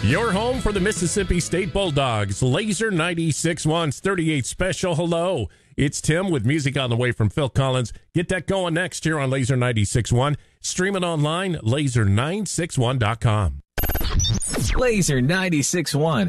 Your home for the Mississippi State Bulldogs. Laser 96.1's 38 Special. Hello, it's Tim with music on the way from Phil Collins. Get that going next here on Laser 96.1. Stream it online, laser961.com. Laser 96.1.